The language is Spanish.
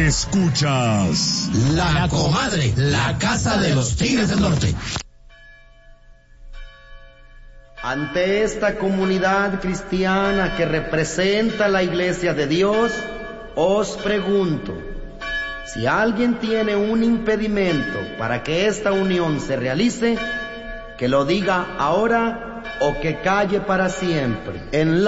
Escuchas La Comadre, la casa de los Tigres del Norte. Ante esta comunidad cristiana que representa la Iglesia de Dios, os pregunto, si alguien tiene un impedimento para que esta unión se realice, que lo diga ahora o que calle para siempre. En